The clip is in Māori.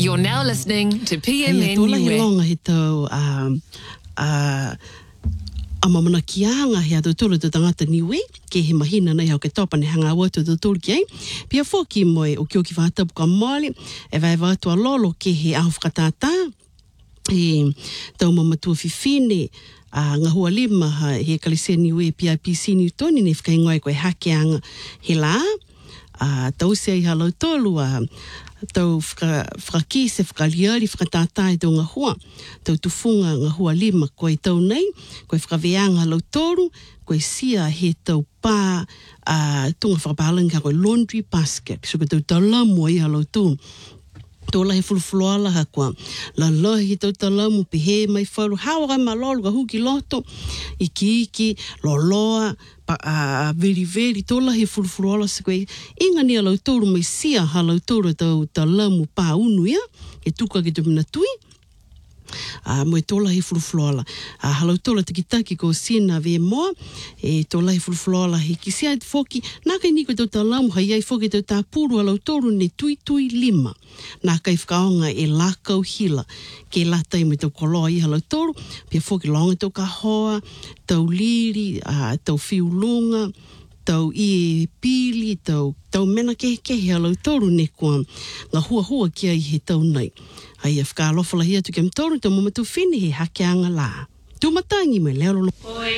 You're now listening to PMN Tōla he Niue. longa he tau a mamana kianga hea tūturu tū tangata niwe, ke he mahina nei hau ke topane hanga watu tūturu ki ei. Pia fōki moe o ki o ki whātapu ka mōle, e vai wātua lolo ke he ahu whakatātā, he tau mamatua whiwhine, ngā hua lima he kalise niwe PIPC ni tōni ne whakaingoe koe hakeanga he la, tau se i halau tōlu tau whakakise, whakaliari, whakatātai tau ngā hua, tau tufunga ngā hua lima koe tau nei, koe whakaweanga lau tōru, koe sia he tau pā tunga whakapahalangi koe laundry basket, so koe tau talamu i halau tōru. Tōla he fulufuluala hakua, la lahi tau talamu pehe mai wharu, hawa malolu ka huki loto, iki, loloa, veri, tōla he fulufuluala se koe, inga ni alau tōru mai sia halau tōru tau talamu pā unu ia, e tuka ki tu mina tui, moe tōla he fulufuluala. Halau tōla taki ko sina ve moa, e tōla he fulufuluala he kisia e whoki, nā kai niko tau talamu, hai ai whoki tau tā pūru halau tōru ne tui lima. Nā kai whakaonga e lakau hila, ke latai me tau koloa i halau tōru, pia whoki longa tau kahoa, tau liri, tau whiulunga, tau i pili, tau mena ke halau tōru ne kua ngā hua kia i he tau nei. Ai whakalofa lahia tu kem tōru, tau mamatu whini he hakeanga la. Tūmatangi me leo lolo.